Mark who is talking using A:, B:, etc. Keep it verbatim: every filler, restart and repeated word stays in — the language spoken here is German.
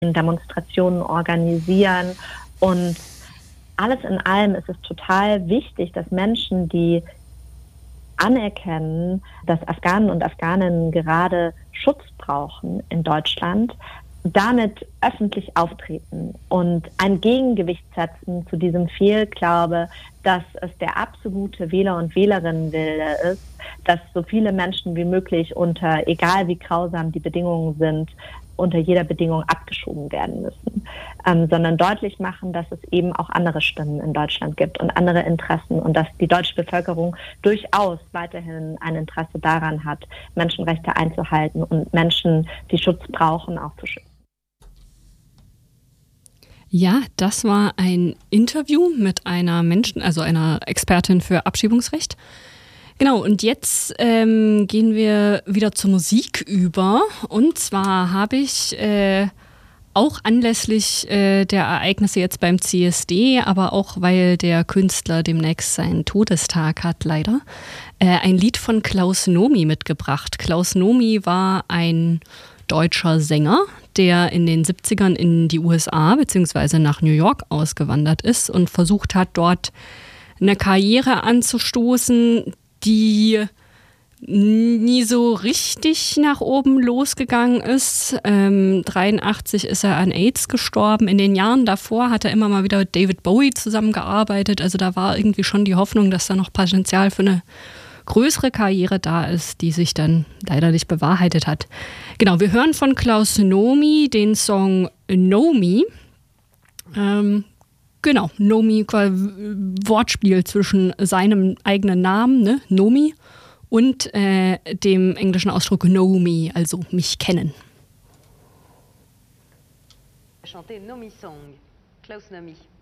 A: Demonstrationen organisieren. Und alles in allem ist es total wichtig, dass Menschen, die anerkennen, dass Afghanen und Afghaninnen gerade Schutz brauchen in Deutschland, damit öffentlich auftreten und ein Gegengewicht setzen zu diesem Fehlglaube, dass es der absolute Wähler- und Wählerinnenwille ist, dass so viele Menschen wie möglich unter, egal wie grausam die Bedingungen sind, unter jeder Bedingung abgeschoben werden müssen, ähm, sondern deutlich machen, dass es eben auch andere Stimmen in Deutschland gibt und andere Interessen und dass die deutsche Bevölkerung durchaus weiterhin ein Interesse daran hat, Menschenrechte einzuhalten und Menschen, die Schutz brauchen, auch zu schützen.
B: Ja, das war ein Interview mit einer Menschen, also einer Expertin für Abschiebungsrecht. Genau, und jetzt ähm, gehen wir wieder zur Musik über. Und zwar habe ich äh, auch anlässlich äh, der Ereignisse jetzt beim C S D, aber auch weil der Künstler demnächst seinen Todestag hat, leider, äh, ein Lied von Klaus Nomi mitgebracht. Klaus Nomi war ein deutscher Sänger, der in den siebzigern in die U S A bzw. nach New York ausgewandert ist und versucht hat, dort eine Karriere anzustoßen, die nie so richtig nach oben losgegangen ist. Ähm, dreiundachtzig ist er an AIDS gestorben. In den Jahren davor hat er immer mal wieder mit David Bowie zusammengearbeitet. Also da war irgendwie schon die Hoffnung, dass da noch Potenzial für eine größere Karriere da ist, die sich dann leider nicht bewahrheitet hat. Genau, wir hören von Klaus Nomi den Song Know Me. Ähm, genau, Nomi, Wortspiel zwischen seinem eigenen Namen, ne, Nomi, und äh, dem englischen Ausdruck Know Me, also mich kennen.
C: Chanter Nomi Song, Klaus Nomi.